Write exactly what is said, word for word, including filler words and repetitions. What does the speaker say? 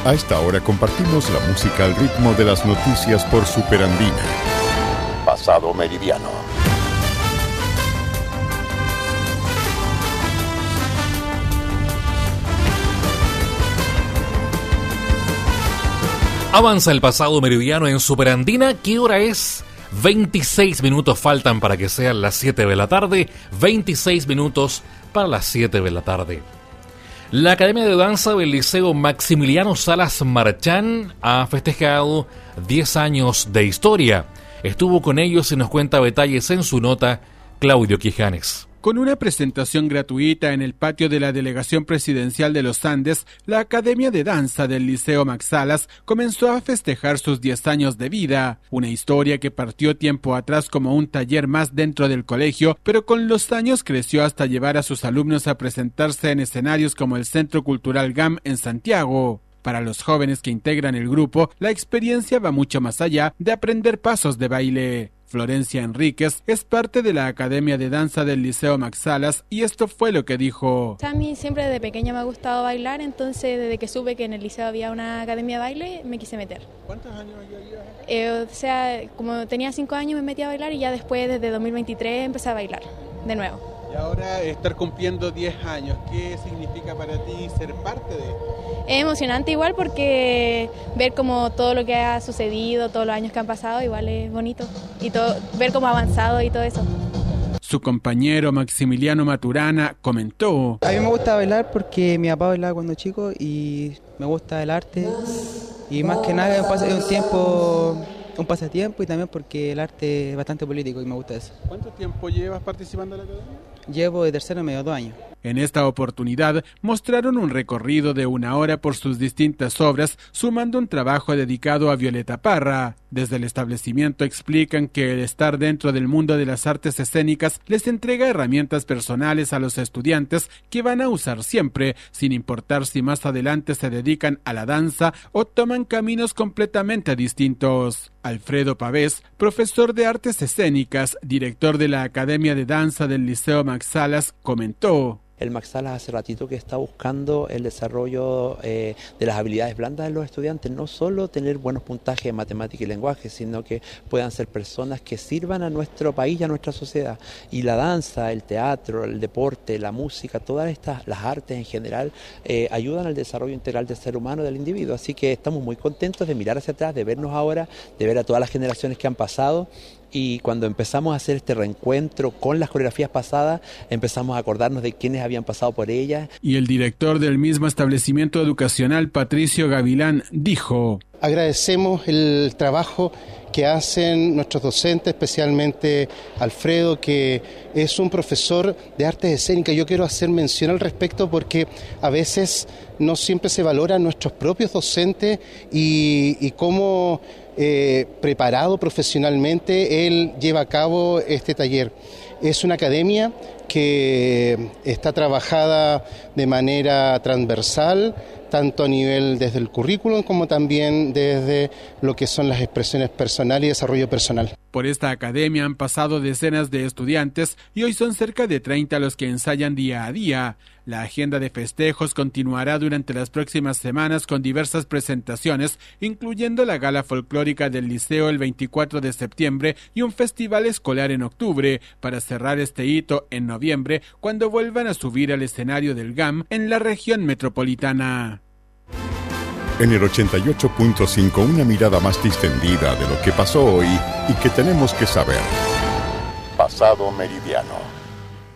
A esta hora compartimos la música al ritmo de las noticias por Superandina. Pasado Meridiano. Avanza el pasado meridiano en Superandina. ¿Qué hora es? veintiséis minutos faltan para que sean las siete de la tarde. veintiséis minutos para las siete de la tarde. La Academia de Danza del Liceo Maximiliano Salas Marchán ha festejado diez años de historia. Estuvo con ellos y nos cuenta detalles en su nota Claudio Quijanes. Con una presentación gratuita en el patio de la Delegación Presidencial de los Andes, la Academia de Danza del Liceo Max Salas comenzó a festejar sus diez años de vida. Una historia que partió tiempo atrás como un taller más dentro del colegio, pero con los años creció hasta llevar a sus alumnos a presentarse en escenarios como el Centro Cultural G A M en Santiago. Para los jóvenes que integran el grupo, la experiencia va mucho más allá de aprender pasos de baile. Florencia Enríquez es parte de la Academia de Danza del Liceo Max Salas y esto fue lo que dijo. A mí siempre desde pequeña me ha gustado bailar, entonces desde que supe que en el liceo había una academia de baile, me quise meter. ¿Cuántos años ya llevas acá? Eh, o sea, como tenía cinco años me metí a bailar y ya después, desde dos mil veintitrés, empecé a bailar de nuevo. Y ahora estar cumpliendo diez años, ¿qué significa para ti ser parte de esto? Es emocionante igual porque ver como todo lo que ha sucedido, todos los años que han pasado, igual es bonito. Y todo, ver cómo ha avanzado y todo eso. Su compañero Maximiliano Maturana comentó. A mí me gusta bailar porque mi papá bailaba cuando chico y me gusta el arte. Y más que nada es un tiempo, un pasatiempo y también porque el arte es bastante político y me gusta eso. ¿Cuánto tiempo llevas participando en la academia? Llevo de tercero medio dos años. En esta oportunidad mostraron un recorrido de una hora por sus distintas obras, sumando un trabajo dedicado a Violeta Parra. Desde el establecimiento explican que el estar dentro del mundo de las artes escénicas les entrega herramientas personales a los estudiantes que van a usar siempre, sin importar si más adelante se dedican a la danza o toman caminos completamente distintos. Alfredo Pavés, profesor de artes escénicas, director de la Academia de Danza del Liceo Max Salas, comentó. El Max Salas hace ratito que está buscando el desarrollo eh, de las habilidades blandas de los estudiantes, no solo tener buenos puntajes en matemática y lenguaje, sino que puedan ser personas que sirvan a nuestro país y a nuestra sociedad. Y la danza, el teatro, el deporte, la música, todas estas, las artes en general, eh, ayudan al desarrollo integral del ser humano, del individuo. Así que estamos muy contentos de mirar hacia atrás, de vernos ahora, de ver a todas las generaciones que han pasado. Y cuando empezamos a hacer este reencuentro con las coreografías pasadas, empezamos a acordarnos de quienes habían pasado por ellas. Y el director del mismo establecimiento educacional, Patricio Gavilán, dijo: agradecemos el trabajo que hacen nuestros docentes, especialmente Alfredo, que es un profesor de artes escénicas. Yo quiero hacer mención al respecto porque a veces no siempre se valoran nuestros propios docentes y, y cómo eh, preparado profesionalmente él lleva a cabo este taller. Es una academia que está trabajada de manera transversal, tanto a nivel desde el currículum como también desde lo que son las expresiones personales y desarrollo personal. Por esta academia han pasado decenas de estudiantes y hoy son cerca de treinta los que ensayan día a día. La agenda de festejos continuará durante las próximas semanas con diversas presentaciones, incluyendo la gala folclórica del liceo el veinticuatro de septiembre y un festival escolar en octubre, para cerrar este hito en noviembre, cuando vuelvan a subir al escenario del G A M en la región metropolitana. En el ochenta y ocho punto cinco, una mirada más distendida de lo que pasó hoy y que tenemos que saber. Pasado Meridiano.